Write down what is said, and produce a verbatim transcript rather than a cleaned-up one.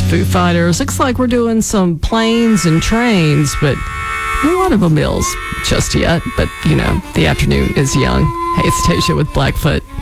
Foo Fighters. Looks like we're doing some planes and trains, but not a lot of automobiles just yet. But, you know, the afternoon is young. Hey, it's Tasia with Blackfoot.